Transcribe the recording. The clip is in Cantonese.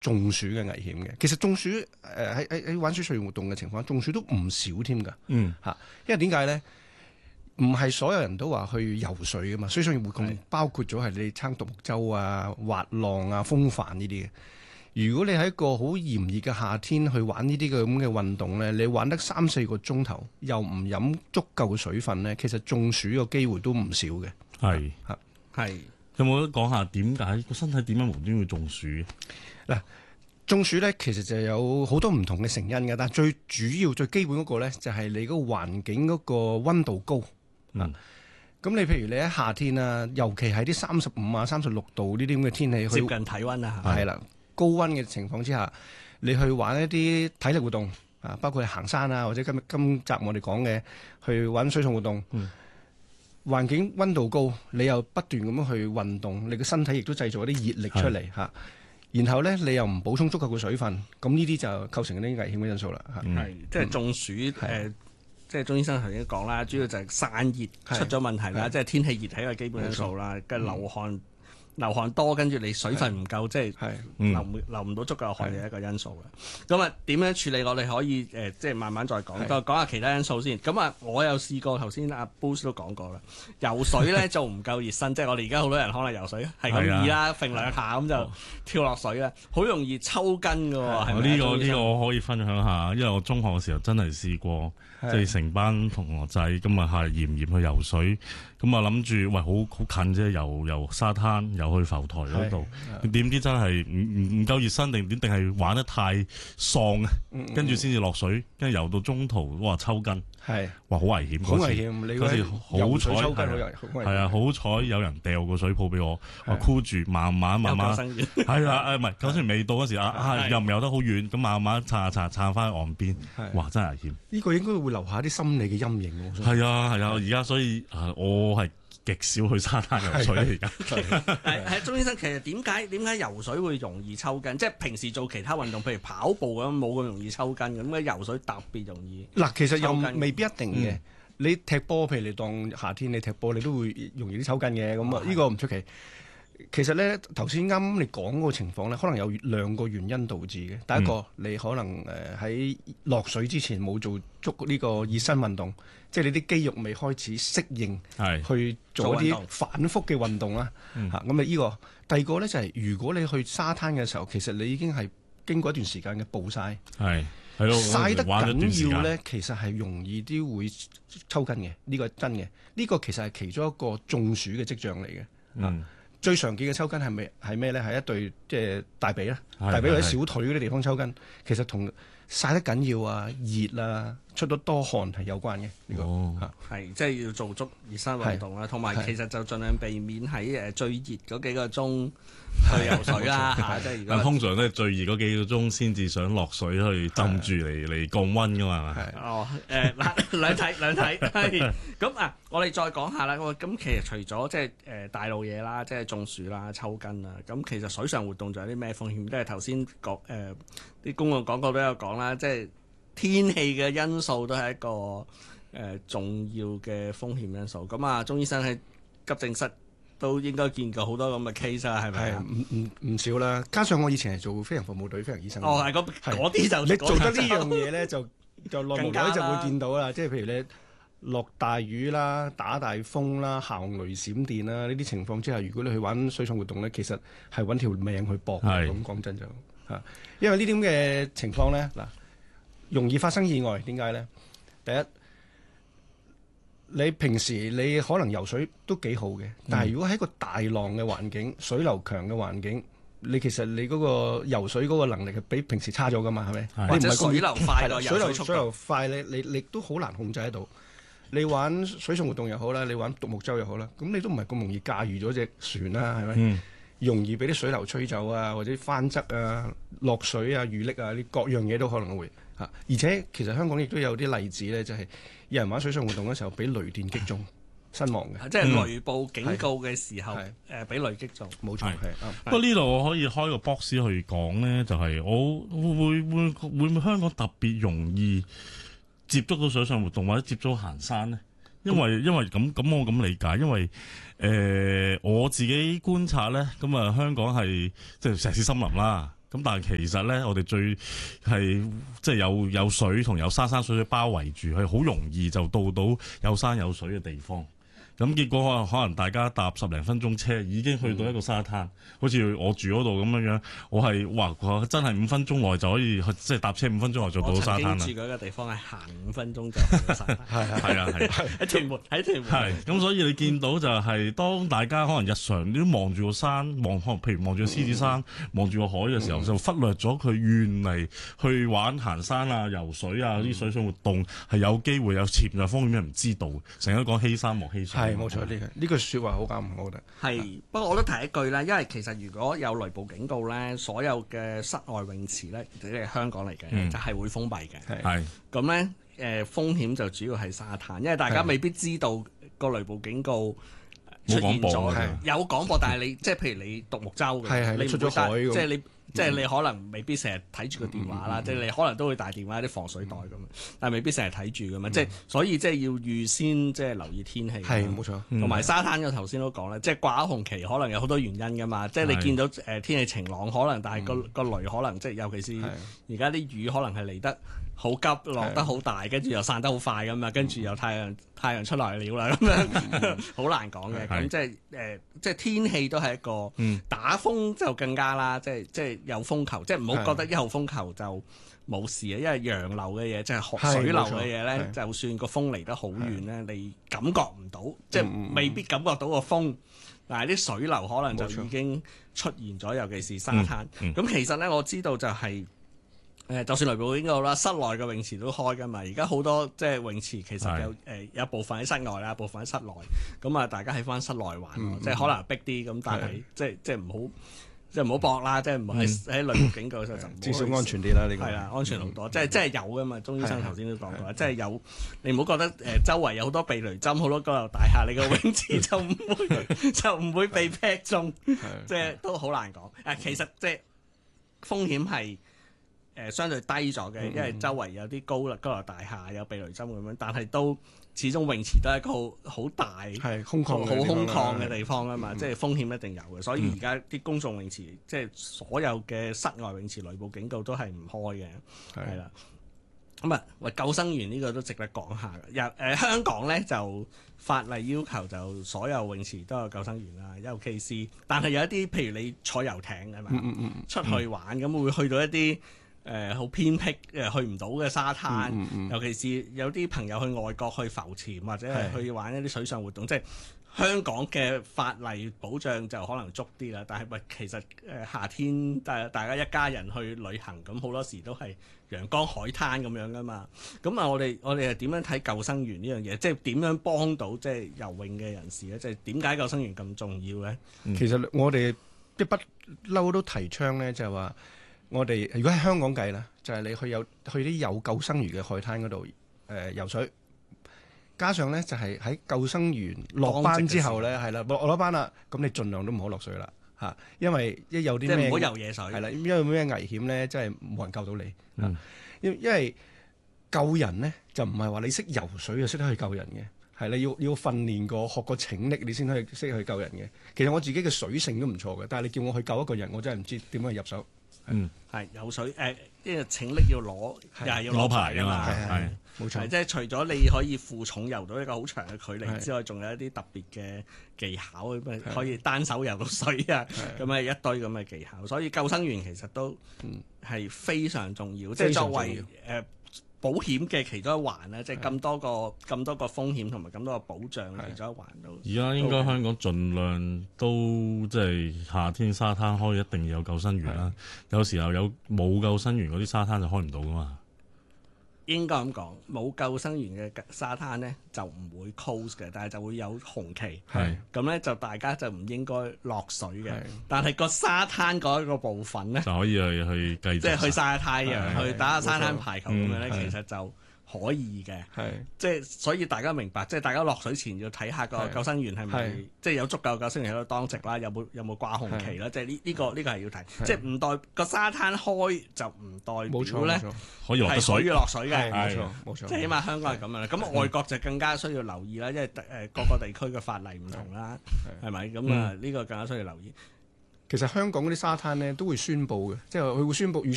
中暑嘅危險嘅。其實中暑喺玩水上活動嘅情況，中暑都唔少添㗎。因為點解咧？唔係所有人都話去游水㗎嘛，水上活動包括咗係你撐獨木舟啊、滑浪啊、風帆呢啲嘅。如果你喺一個好炎熱嘅夏天去玩呢啲嘅咁嘅運動咧，你玩得3-4個鐘頭，又唔飲足夠嘅水分咧，其實中暑個機會都唔少嘅。 係有冇得講下點解個身體點樣無端端會中暑？ 嗱，中暑咧其實就有好多唔同嘅成因嘅，但係最主要最基本嗰個咧就係你嗰個環境嗰個溫度高。咁你譬如你喺夏天啊，尤其係啲35啊、36度呢啲咁嘅天氣， 接近體溫啊， 係啦，高溫嘅情況之下，你去玩一啲體力活動啊，包括行山啊，或者今集我哋講嘅去玩水上活動，環境溫度高，你又不斷咁樣去運動，你嘅身體亦都製造一啲熱力出嚟嚇，然後咧你又唔補充足夠嘅水分，咁呢啲就構成一啲危險嘅因素啦。 係即係中暑即係鍾醫生頭先講啦，主要就係散熱出咗問題啦，即係天氣熱係一個基本因素啦，跟住流汗多，跟住你水分唔夠，即係流唔到足夠汗嘅一個因素嘅。咁啊，點樣處理？我哋可以即係慢慢再講，講下其他因素先。咁啊，我有試過，頭先阿 Bruce 都講過啦，游水咧就唔夠熱身，即係我哋而家好多人可能游水係咁易啦，揈兩下咁就跳落水啦，好容易抽筋㗎喎。係咪？ 呢個我可以分享下，因為我中學嘅時候真係試過，即係成班同學仔咁啊，係炎炎去游水，咁啊諗住喂好近啫，游沙灘。又去浮台嗰度，點知真係唔夠熱身定係玩得太喪啊！跟住先至落水，跟住游到中途，哇抽筋，哇好危險！ 好危險！你嗰時好彩係啊，好彩有人掉個水泡俾我，話箍住，慢慢係啊，唔係救生員未到嗰時又唔游得好遠，咁慢慢撐翻去岸邊，哇真係危險！ 呢個應該會留下啲心理嘅陰影喎。 係啊，而家所以我係極少去沙灘游水而家。 係鍾醫生，其實點解游水會容易抽筋？即係平時做其他運動，譬如跑步咁冇咁容易抽筋，咁嘅游水特別容易。 嗱，其實又未必一定嘅。你踢波，譬如你當夏天你踢波，你都會容易啲抽筋嘅。咁啊，呢個唔出奇。其實咧，頭先啱你講嗰個情況咧，可能有2個原因導致嘅。第一個，你可能喺落水之前冇做足呢個熱身運動，即係你啲肌肉未開始適應，去做一啲反覆嘅運動啦。咁啊，呢個第二個咧就係，如果你去沙灘嘅時候，其實你已經係經過一段時間嘅暴曬，曬得緊要咧，其實係容易啲會抽筋嘅。呢個係真嘅，呢個其實係其中一個中暑嘅跡象嚟嘅。最常見嘅抽筋係咩咧？係一對即係大髀啦，大髀或者小腿嗰啲地方抽筋，其實同曬得緊要啊、熱啊、出得多汗係有關嘅。呢個係即係要做足熱身運動啦，同埋其實就盡量避免喺最熱嗰幾個鐘去游水啦。即係如果通常都係最熱嗰幾個鐘先至想落水去浸住嚟降溫噶嘛。 兩睇咁啊！我哋再講下啦。咁其實除咗即係大路嘢啦，即係中暑啦、抽筋啦，咁其實水上活動仲有啲咩風險？即係頭先講啲公共廣告都有講啦，即係天氣嘅因素都係一個重要嘅風險因素。咁啊，鍾醫生喺急症室都應該見過好多咁嘅 case 啦，係咪？ 唔少啦。加上我以前係做飛行服務隊飛行醫生。 係嗰啲就你做得呢樣嘢咧，就耐唔耐就會見到啦。即係譬如你落大雨啦、打大風啦、行雷閃電啦呢啲情況之下，如果你去玩水上活動咧，其實係揾條命去搏嘅。咁講真就因為呢啲咁嘅情況咧，嗱，容易發生意外。點解咧？第一，你平時你可能游水都幾好嘅，但係如果喺個大浪嘅環境、水流強嘅環境，你其實你嗰個游水嗰個能力係比平時差咗噶嘛？係咪？ 或者水流快過水流快，你都好難控制得到。你玩水上活動又好啦，你玩獨木舟又好啦，咁你都唔係咁容易駕馭咗隻船啦，係咪？容易俾啲水流吹走啊，或者翻側啊、落水啊、遇溺啊，呢各樣嘢都可能會嚇。而且其實香港亦都有啲例子咧，就係有人玩水上活動嘅時候俾雷電擊中身亡嘅， 即係雷暴警告嘅時候俾雷擊中。 冇錯， 不過呢度我可以開個 box 去講咧，就係我會唔會香港特別容易接觸到水上活動或者接觸到行山咧？因為咁我咁理解，因為我自己觀察咧，咁啊香港係即係石屎森林啦， 咁但係其實咧，我哋最係即係有水同有山水包圍住，係好容易就到有山有水嘅地方。咁結果可能大家搭10零分鐘車已經去到一個沙灘，好似我住嗰度咁樣，我係哇真係5分鐘內就可以即係搭車5分鐘內就到沙灘啦。 我曾經住嗰個地方係行5分鐘就去到沙灘， 係喺屯門。 係咁，所以你見到就係當大家可能日常你都望住個山，譬如望住個獅子山，望住個海嘅時候，就忽略咗佢原嚟去玩行山啊、游水啊啲水上活動係有機會有潛在風險，唔知道，成日講欺山莫欺水。 係冇錯，呢句説話好啱，我覺得係，不過我都提一句啦，因為其實如果有雷暴警告咧，所有嘅室外泳池咧，即係香港嚟嘅，就係會封閉嘅。 係咁咧，風險就主要係沙灘，因為大家未必知道個雷暴警告出現咗，有廣播，但係你即係譬如你獨木舟嘅，你出咗海咁， 即係即係你可能未必成日睇住個電話啦，即係你可能都會帶電話啲防水袋咁，但係未必成日睇住噶嘛，即係所以即係要預先即係留意天氣。 係冇錯， 同埋沙灘嘅頭先都講啦，即係掛紅旗可能有好多原因噶嘛，即係你見到天氣晴朗，可能但係個雷可能即係尤其是而家啲雨可能係嚟得好急，落得好大，跟住又散得好快咁啊，跟住又太陽出來了啦，咁樣好難講嘅。咁即係天氣都係一個打風就更加啦，即係有風球，即係唔好覺得1號風球就冇事啊，因為洋流嘅嘢即係水流嘅嘢咧，就算個風離得好遠咧，你感覺唔到，即係未必感覺到個風，但係啲水流可能就已經出現咗，尤其是沙灘。咁其實咧，我知道就係。就算雷暴警告啦，室內嘅泳池都開㗎嘛。而家好多即係泳池其實有部分喺室外啦，部分喺室內。咁啊，大家喺翻室內玩，即係可能逼啲咁，但係即係唔好搏啦，即係唔好喺雷暴警告嘅時候就唔好。 至少安全啲啦，呢個係啦，安全好多。即係有㗎嘛。鐘醫生頭先都講過，即係有你唔好覺得周圍有好多避雷針，好多高樓大廈，你個泳池就唔會被劈中，即係都好難講。其實即係風險係。相對低咗嘅，因為周圍有啲高樓大廈有避雷針咁樣，但係都始終泳池都係一個好大、好空曠嘅地方啊嘛，即係風險一定有嘅。所以而家啲公眾泳池，即係所有嘅室外泳池雷暴警告都係唔開嘅，係啦。咁啊，救生員呢個都值得講下嘅。香港咧就法例要求就所有泳池都有救生員啦，尤其是但係有一啲譬如你坐遊艇係嘛，出去玩咁會去到一啲。好偏僻去唔到嘅沙灘，尤其是有啲朋友去外國去浮潛或者係去玩一啲水上活動，即係香港嘅法例保障就可能足啲啦。但係其實夏天大家一家人去旅行，咁好多時都係陽光海灘咁樣噶嘛。咁啊，我哋係點樣睇救生員呢樣嘢？即係點樣幫到即係游泳嘅人士咧？即係點解救生員咁重要咧？ 其實我哋一不嬲都提倡咧，就係話。我哋如果喺香港計啦，就係你去啲有救生員嘅海灘嗰度游水，加上咧就係喺救生員落班之後咧，係啦落班啦，咁你盡量都唔好落水啦嚇，因為一有啲咩唔好游夜水， 係啦，因為咩危險咧，真係冇人救到你。因為救人咧就唔係話你識游水就識得去救人嘅，係你要訓練過學過拯溺，你先可以識去救人嘅。其實我自己嘅水性都唔錯嘅，但係你叫我去救一個人，我真係唔知點樣入手。 係游水因為拯溺要攞，又係要攞牌㗎嘛，係冇錯。即係除咗你可以負重游到一個好長嘅距離之外，仲有一啲特別嘅技巧，可以單手游到水啊，咁啊一堆咁嘅技巧。所以救生員其實都係非常重要，即係作為保險嘅其中一環咧，即係咁多個風險同埋咁多個保障其中一環都。 而家應該香港盡量都即係夏天沙灘開一定要有救生員啦。有時候冇救生員嗰啲沙灘就開唔到噶嘛。 應該咁講，冇救生員嘅沙灘咧就唔會 close 嘅，但係就會有紅旗。係咁咧，就大家就唔應該落水嘅。但係個沙灘嗰一個部分咧， 就可以去繼續，即係去曬下太陽，去打下沙灘排球咁樣咧，其實就可以嘅。即係所以大家明白，即係大家落水前要睇下個救生員係咪即係有足夠救生員喺度當值啦，有冇掛紅旗啦？即係呢個係要睇，即係唔代個沙灘開就唔代表咧可以落水落水嘅。 冇錯， 即係起碼香港係咁樣啦。咁外國就更加需要留意啦，因為各個地區嘅法例唔同啦，係咪？咁啊呢個更加需要留意。 其實香港嗰啲沙灘咧都會宣佈嘅，即係佢會宣佈。